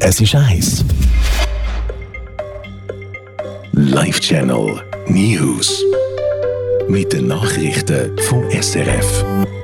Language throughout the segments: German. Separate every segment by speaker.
Speaker 1: Es ist 1. Live-Channel News. Mit den Nachrichten vom SRF.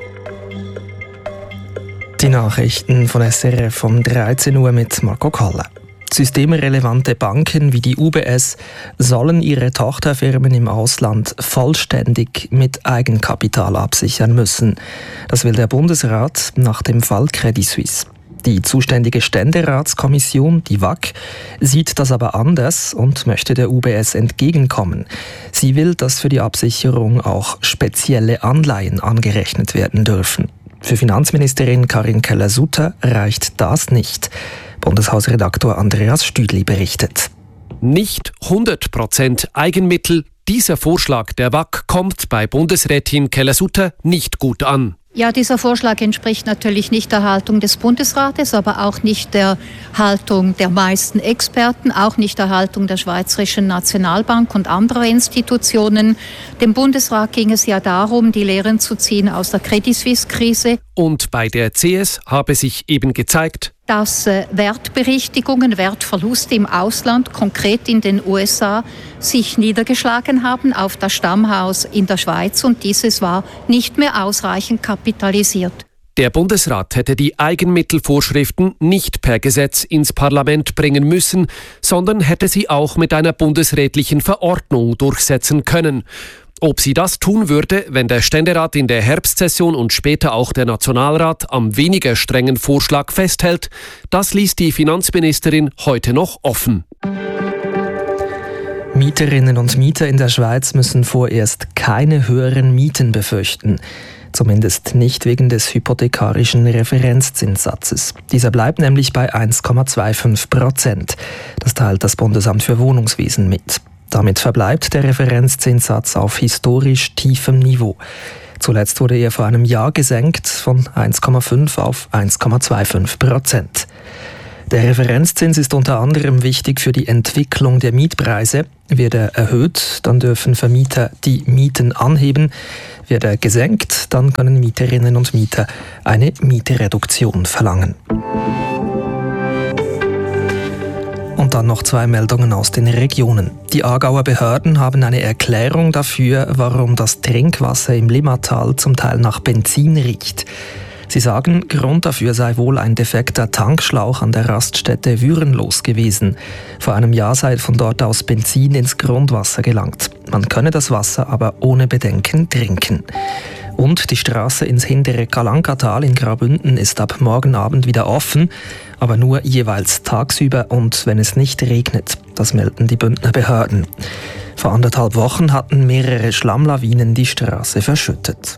Speaker 2: Die Nachrichten von SRF um 13 Uhr mit Marco Kalle. Systemrelevante Banken wie die UBS sollen ihre Tochterfirmen im Ausland vollständig mit Eigenkapital absichern müssen. Das will der Bundesrat nach dem Fall Credit Suisse. Die zuständige Ständeratskommission, die WAC, sieht das aber anders und möchte der UBS entgegenkommen. Sie will, dass für die Absicherung auch spezielle Anleihen angerechnet werden dürfen. Für Finanzministerin Karin Keller-Sutter reicht das nicht. Bundeshausredaktor Andreas Stüdli berichtet.
Speaker 3: Nicht 100% Eigenmittel. Dieser Vorschlag der WAC kommt bei Bundesrätin Keller-Sutter nicht gut an.
Speaker 4: Ja, dieser Vorschlag entspricht natürlich nicht der Haltung des Bundesrates, aber auch nicht der Haltung der meisten Experten, auch nicht der Haltung der Schweizerischen Nationalbank und anderer Institutionen. Dem Bundesrat ging es ja darum, die Lehren zu ziehen aus der Credit Suisse-Krise.
Speaker 3: Und bei der CS habe sich eben gezeigt,
Speaker 4: dass Wertberichtigungen, Wertverluste im Ausland, konkret in den USA, sich niedergeschlagen haben auf das Stammhaus in der Schweiz und dieses war nicht mehr ausreichend kapitalisiert.
Speaker 3: Der Bundesrat hätte die Eigenmittelvorschriften nicht per Gesetz ins Parlament bringen müssen, sondern hätte sie auch mit einer bundesrätlichen Verordnung durchsetzen können. Ob sie das tun würde, wenn der Ständerat in der Herbstsession und später auch der Nationalrat am weniger strengen Vorschlag festhält, das ließ die Finanzministerin heute noch offen.
Speaker 2: Mieterinnen und Mieter in der Schweiz müssen vorerst keine höheren Mieten befürchten. Zumindest nicht wegen des hypothekarischen Referenzzinssatzes. Dieser bleibt nämlich bei 1,25%. Das teilt das Bundesamt für Wohnungswesen mit. Damit verbleibt der Referenzzinssatz auf historisch tiefem Niveau. Zuletzt wurde er vor einem Jahr gesenkt von 1,5 auf 1,25%. Der Referenzzins ist unter anderem wichtig für die Entwicklung der Mietpreise. Wird er erhöht, dann dürfen Vermieter die Mieten anheben. Wird er gesenkt, dann können Mieterinnen und Mieter eine Mietereduktion verlangen. Und dann noch 2 Meldungen aus den Regionen. Die Aargauer Behörden haben eine Erklärung dafür, warum das Trinkwasser im Limmatal zum Teil nach Benzin riecht. Sie sagen, Grund dafür sei wohl ein defekter Tankschlauch an der Raststätte Würenlos gewesen. Vor einem Jahr sei von dort aus Benzin ins Grundwasser gelangt. Man könne das Wasser aber ohne Bedenken trinken. Und die Straße ins hintere Kalankatal in Graubünden ist ab morgen Abend wieder offen, aber nur jeweils tagsüber und wenn es nicht regnet. Das melden die Bündner Behörden. Vor 1,5 Wochen hatten mehrere Schlammlawinen die Straße verschüttet.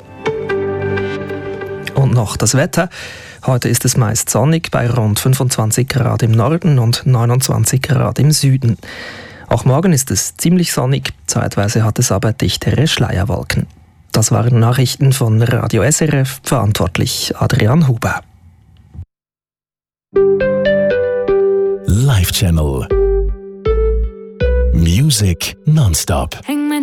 Speaker 2: Und noch das Wetter. Heute ist es meist sonnig bei rund 25 Grad im Norden und 29 Grad im Süden. Auch morgen ist es ziemlich sonnig, zeitweise hat es aber dichtere Schleierwolken. Das waren Nachrichten von Radio SRF, verantwortlich Adrian Huber.
Speaker 1: Live-Channel Music nonstop.